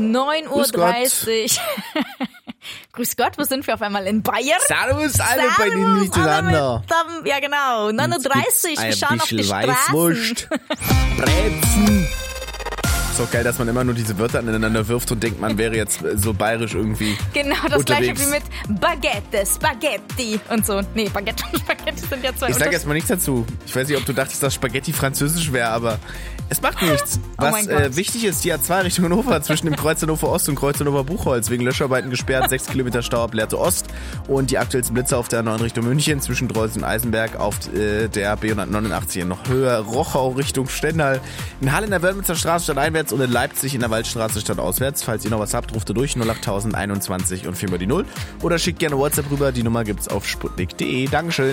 9:30 Uhr. Grüß Gott, wo sind wir auf einmal? In Bayern? Servus alle bei den miteinander. Ja genau, 9:30 Uhr, wir schauen auf die Straßen. Weißwurst, Brezen. Ist auch geil, dass man immer nur diese Wörter aneinander wirft und denkt, man wäre jetzt so bayerisch irgendwie Genau, das unterwegs. Gleiche wie mit Baguette, Spaghetti und so. Nee, Baguette und Spaghetti sind ja zwei Ich sag jetzt mal nichts dazu. Ich weiß nicht, ob du dachtest, dass Spaghetti französisch wäre, aber es macht nichts. Was mein Gott. wichtig ist, die A2 Richtung Hannover zwischen dem Kreuz Hannover Ost und Kreuz Hannover Buchholz wegen Löscharbeiten gesperrt, 6 Kilometer Stau ab Lehrte Ost und die aktuellsten Blitze auf der 9 Richtung München zwischen Dreußen und Eisenberg auf der B189 noch höher Rochau Richtung Stendal, in Halle in der Wörlitzer Straße statt einwärts und in Leipzig in der Waldstraße statt auswärts. Falls ihr noch was habt, ruft ihr durch 08021 und 4 mal die 0 oder schickt gerne WhatsApp rüber. Die Nummer gibt's auf sputnik.de. Dankeschön.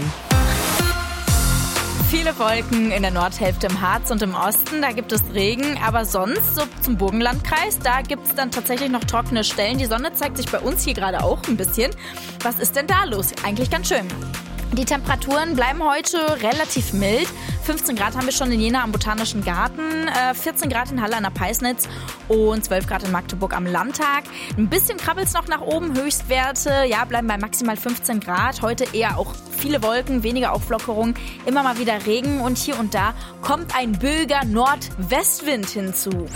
Viele Wolken in der Nordhälfte im Harz und im Osten, da gibt es Regen, aber sonst so zum Burgenlandkreis, da gibt es dann tatsächlich noch trockene Stellen. Die Sonne zeigt sich bei uns hier gerade auch ein bisschen. Was ist denn da los? Eigentlich ganz schön. Die Temperaturen bleiben heute relativ mild. 15 Grad haben wir schon in Jena am Botanischen Garten, 14 Grad in Halle an der Peisnitz und 12 Grad in Magdeburg am Landtag. Ein bisschen krabbelt's noch nach oben, Höchstwerte bleiben bei maximal 15 Grad. Heute eher auch viele Wolken, weniger Auflockerung, immer mal wieder Regen und hier und da kommt ein böiger Nordwestwind hinzu.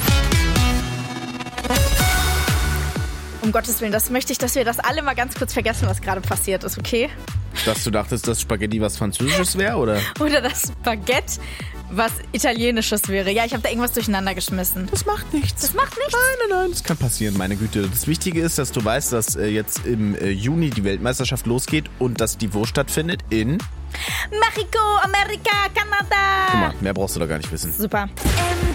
Um Gottes Willen, das möchte ich, dass wir das alle mal ganz kurz vergessen, was gerade passiert ist, okay? Dass du dachtest, dass Spaghetti was Französisches wäre, oder? Oder das Baguette was Italienisches wäre. Ja, ich habe da irgendwas durcheinander geschmissen. Das macht nichts. Das macht nichts? Nein, das kann passieren, meine Güte. Das Wichtige ist, dass du weißt, dass jetzt im Juni die Weltmeisterschaft losgeht und dass die wo stattfindet? In Mexiko, Amerika, Kanada. Guck mal, mehr brauchst du da gar nicht wissen. Super.